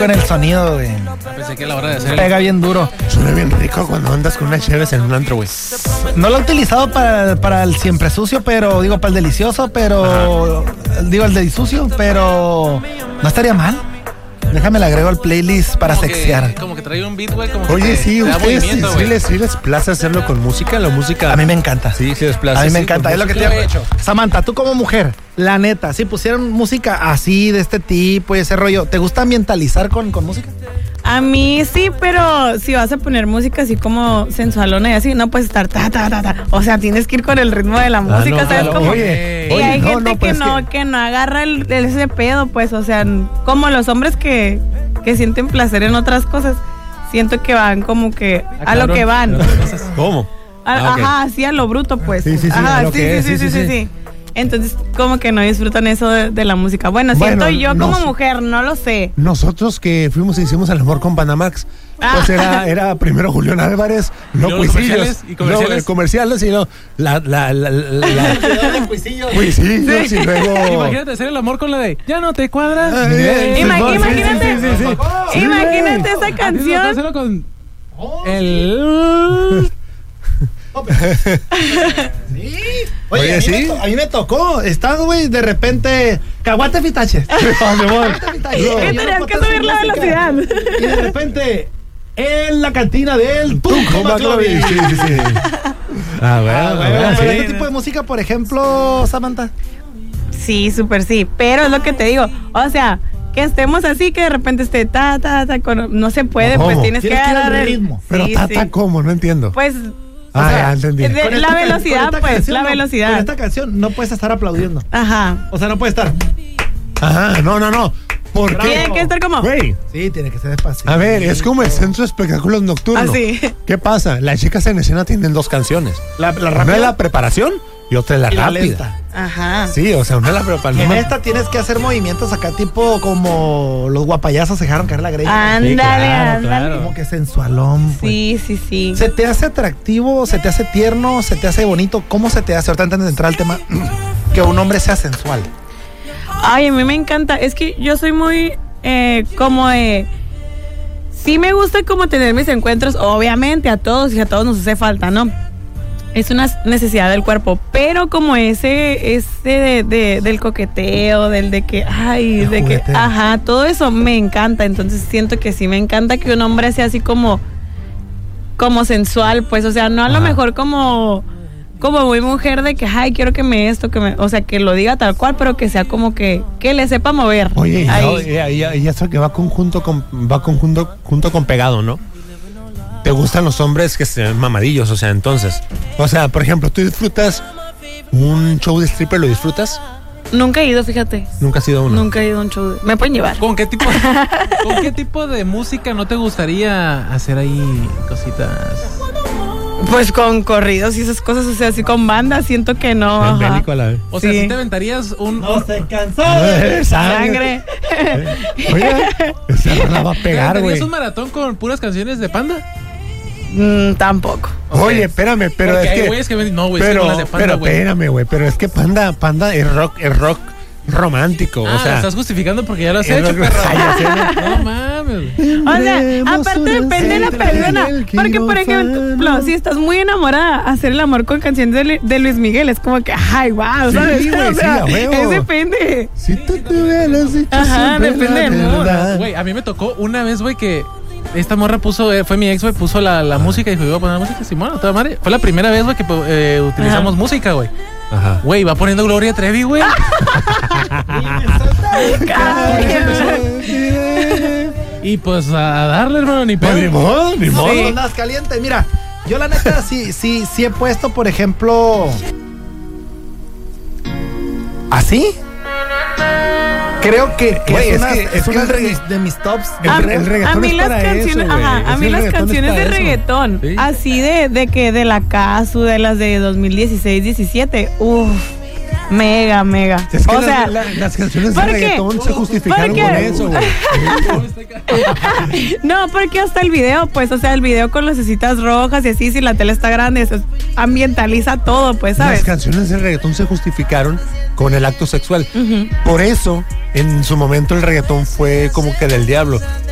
con el sonido, güey. Pensé que a la hora de hacer Pega bien duro. Suena bien rico cuando andas con unas cheves en un antro, güey. No lo he utilizado para el siempre sucio, pero digo, para el delicioso, pero digo, el delisucio, pero no estaría mal. Déjame le agrego al playlist para sexear. Como que trae un beat, güey. Oye, sí, da ustedes movimiento, sí les plaza hacerlo con música, la música. A mí me encanta. Sí, sí les plaza. A mí me sí, encanta, es lo que te he hecho. Samantha, tú como mujer, la neta, si pusieran música así, de este tipo y ese rollo, ¿te gusta ambientalizar con música? A mí sí, pero si vas a poner música así como sensualona y así, no puedes estar ta. O sea, tienes que ir con el ritmo de la música, no, ¿sabes claro. cómo? Oye, Y hay no, gente pues que no agarra ese pedo, pues, o sea, como los hombres que sienten placer en otras cosas, siento que van como que a lo que van. ¿Cómo? Ajá, así a lo bruto, pues. Sí, Ajá, a lo que es, sí. Entonces, como que no disfrutan eso de la música. Bueno, siento yo como mujer, no lo sé. Nosotros que fuimos y hicimos el amor con Panamax, pues era primero Julián Álvarez, luego Cuisillos, comerciales y luego Cuisillos y luego... Imagínate hacer el amor con la de Ya no te cuadras. Imagínate esa canción. Hacerlo con el... Sí. Oye, ¿sí? A mí me tocó. Estás, güey, de repente. Caguate fitache. Que tenías que subir la velocidad. Y de repente, en la cantina del Tunco McLovin. Sí. Bueno, pero ese tipo de música, por ejemplo, Samantha. Sí, súper sí. Pero es lo que te digo. O sea, que estemos así, que de repente esté no se puede, pues tienes que agarrar el ritmo. Pero ¿cómo? No entiendo. Pues. Ya entendí. La velocidad, pues, la velocidad. Con esta canción no puedes estar aplaudiendo. Ajá. O sea, no puedes estar. Ajá, no. ¿Por qué? Tiene que estar como. Güey. Sí, tiene que ser despacio. A ver, es como el centro de espectáculos nocturnos. Así. ¿Qué pasa? Las chicas en escena tienen dos canciones. La Una rápida es la preparación y otra es la rápida. lenta. Ajá. Sí, o sea, una es la En preparación. esta tienes que hacer movimientos acá, tipo como los guapayazos dejaron caer la greña. Ándale. Como que sensualón. Pues. Sí. ¿Se te hace atractivo? ¿Se te hace tierno? ¿Se te hace bonito? ¿Cómo se te hace? Ahorita antes de entrar al tema, que un hombre sea sensual. Ay, a mí me encanta. Es que yo soy muy como de... Sí me gusta como tener mis encuentros, obviamente a todos nos hace falta, ¿no? Es una necesidad del cuerpo, pero como ese del coqueteo, del de que, ay, de que, ajá, todo eso me encanta. Entonces siento que sí me encanta que un hombre sea así como sensual, pues, o sea, no a lo mejor como muy mujer de que, ay, quiero que o sea, que lo diga tal cual, pero que sea como que le sepa mover. Oye, y eso que va junto con pegado, ¿no? ¿Te gustan los hombres que sean mamadillos? O sea, entonces, por ejemplo, ¿tú disfrutas un show de stripper? ¿Lo disfrutas? Nunca he ido, fíjate. ¿Nunca has ido a uno? Nunca he ido a un show. ¿Me pueden llevar? ¿Con qué tipo de música no te gustaría hacer ahí cositas? Pues con corridos y esas cosas, o sea, así con bandas, siento que no. Bélico a la vez. O sea, ¿sí te aventarías un... No se cansó de sangre. Oye, esa rola va a pegar, güey. ¿Tendrías un maratón con puras canciones de Panda? Tampoco. Oye, espérame, pero porque es que... güeyes que no, güey, pero las de Panda, güey. Espérame, güey, pero es que Panda es rock romántico, o sea... lo estás justificando porque ya lo has hecho, perro. No mames. O sea, aparte depende de la persona. Porque, por ejemplo, si estás muy enamorada, hacer el amor con canciones de Luis Miguel es como que, ay, wow, ¿sabes? Sí, güey, o sea, sí, a huevo. es depende. Si tú te hubieras dicho Ajá, depende del mood. Güey, a mí me tocó una vez, güey, que esta morra fue mi ex, güey, puso la música y dijo, iba a poner la música, Simón, toda madre. Fue la primera vez, güey, que utilizamos música, güey. Ajá. Güey, va poniendo Gloria Trevi, güey. Y pues a darle, hermano, ni pedo. Ni modo. No, andas caliente. Mira, yo la neta sí he puesto, por ejemplo, así. Creo que es una de mis tops. El reggaetón a mí es las para canciones, eso, a mí las canciones de reggaetón, ¿sí? así de la Casu, de las de 2016-17, mega. Es que o sea, las canciones de reggaetón se justificaron con eso, güey. No, porque hasta el video, pues, o sea, el video con lucecitas rojas y así, si la tele está grande, eso ambientaliza todo, pues, ¿sabes? Las canciones de reggaetón se justificaron con el acto sexual. Por eso, en su momento, el reggaetón fue como que del diablo.